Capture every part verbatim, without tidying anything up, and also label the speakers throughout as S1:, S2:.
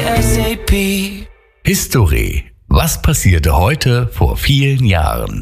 S1: ASAP.
S2: History. Was passierte heute vor vielen Jahren?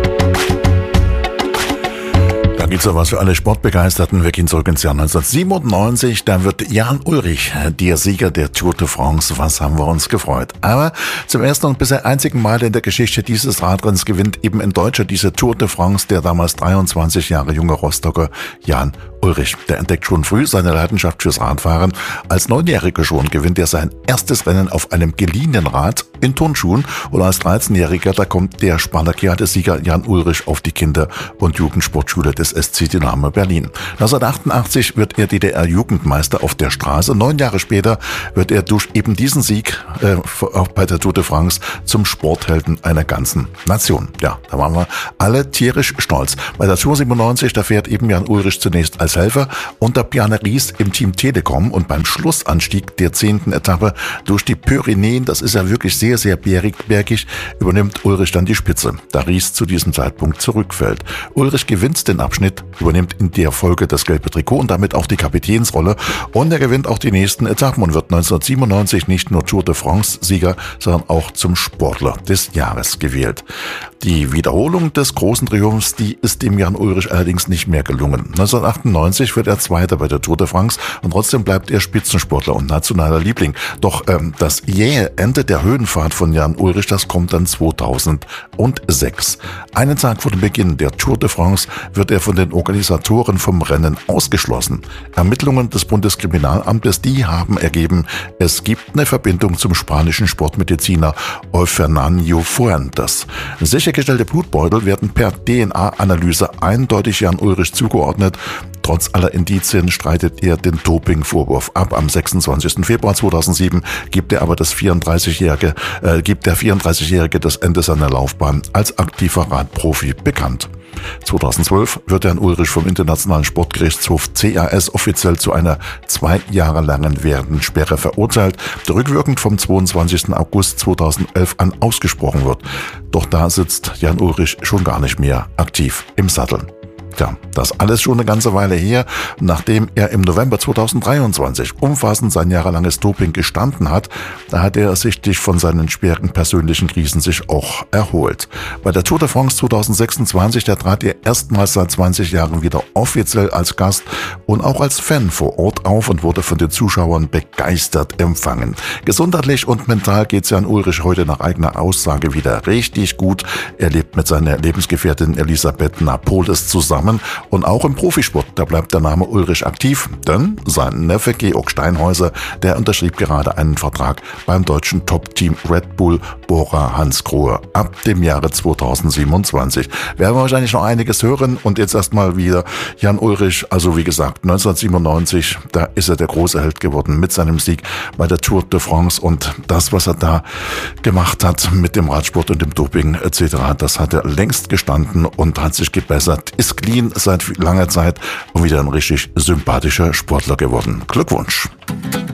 S3: Da gibt's ja was für alle Sportbegeisterten. Wir gehen zurück ins Jahr neunzehnhundertsiebenundneunzig. Da wird Jan Ullrich der Sieger der Tour de France. Was haben wir uns gefreut. Aber zum ersten und bisher einzigen Mal in der Geschichte dieses Radrenns gewinnt eben ein Deutscher diese Tour de France, der damals dreiundzwanzig Jahre junge Rostocker Jan Ullrich. Der entdeckt schon früh seine Leidenschaft fürs Radfahren. Als Neunjähriger schon gewinnt er sein erstes Rennen auf einem geliehenen Rad in Turnschuhen. Und als dreizehnjähriger, da kommt der Spartakiade-Sieger Jan Ullrich auf die Kinder- und Jugendsportschule des S C Dynamo Berlin. neunzehnhundertachtundachtzig wird er D D R-Jugendmeister auf der Straße. Neun Jahre später wird er durch eben diesen Sieg äh, auch bei der Tour de France zum Sporthelden einer ganzen Nation. Ja, da waren wir alle tierisch stolz. Bei der Tour siebenundneunzig, da fährt eben Jan Ullrich zunächst als Helfer unter Bjarne Ries im Team Telekom und beim Schlussanstieg der zehnten Etappe durch die Pyrenäen, das ist ja wirklich sehr, sehr bergig, bergig, übernimmt Ullrich dann die Spitze, da Ries zu diesem Zeitpunkt zurückfällt. Ullrich gewinnt den Abschnitt, übernimmt in der Folge das gelbe Trikot und damit auch die Kapitänsrolle und er gewinnt auch die nächsten Etappen und wird neunzehnhundertsiebenundneunzig nicht nur Tour de France-Sieger, sondern auch zum Sportler des Jahres gewählt. Die Wiederholung des großen Triumphs, die ist dem Jan Ullrich allerdings nicht mehr gelungen. neunzehnhundertachtundneunzig wird er Zweiter bei der Tour de France und trotzdem bleibt er Spitzensportler und nationaler Liebling. Doch ähm, das jähe Ende der Höhenfahrt von Jan Ullrich, das kommt dann zweitausendsechs. Einen Tag vor dem Beginn der Tour de France wird er von den Organisatoren vom Rennen ausgeschlossen. Ermittlungen des Bundeskriminalamtes, die haben ergeben, es gibt eine Verbindung zum spanischen Sportmediziner Fernando Fuentes. Sichergestellte Blutbeutel werden per D N A-Analyse eindeutig Jan Ullrich zugeordnet. Trotz aller Indizien streitet er den Dopingvorwurf ab. Am sechsundzwanzigsten Februar zweitausendsieben gibt er aber das vierunddreißigjährige, äh, gibt der vierunddreißigjährige das Ende seiner Laufbahn als aktiver Radprofi bekannt. zweitausendzwölf wird Jan Ullrich vom Internationalen Sportgerichtshof C A S offiziell zu einer zwei Jahre langen Wehrensperre verurteilt, die rückwirkend vom zweiundzwanzigsten August zweitausendelf an ausgesprochen wird. Doch da sitzt Jan Ullrich schon gar nicht mehr aktiv im Sattel. Tja, das alles schon eine ganze Weile her, nachdem er im November zweitausenddreiundzwanzig umfassend sein jahrelanges Doping gestanden hat, da hat er sichtlich von seinen schweren persönlichen Krisen sich auch erholt. Bei der Tour de France zweitausendsechsundzwanzig, da trat er erstmals seit zwanzig Jahren wieder offiziell als Gast und auch als Fan vor Ort auf und wurde von den Zuschauern begeistert empfangen. Gesundheitlich und mental geht's Jan Ullrich heute nach eigener Aussage wieder richtig gut. Er lebt mit seiner Lebensgefährtin Elisabeth Napoles zusammen. Und auch im Profisport, da bleibt der Name Ullrich aktiv, denn sein Neffe Georg Steinhäuser, der unterschrieb gerade einen Vertrag beim deutschen Top-Team Red Bull Bora Hansgrohe ab dem Jahre zweitausendsiebenundzwanzig. Werden wir wahrscheinlich noch einiges hören und jetzt erstmal wieder Jan Ullrich, also wie gesagt neunzehnhundertsiebenundneunzig, da ist er der große Held geworden mit seinem Sieg bei der Tour de France und das, was er da gemacht hat mit dem Radsport und dem Doping et cetera, das hat er längst gestanden und hat sich gebessert, ist clean seit langer Zeit und wieder ein richtig sympathischer Sportler geworden. Glückwunsch!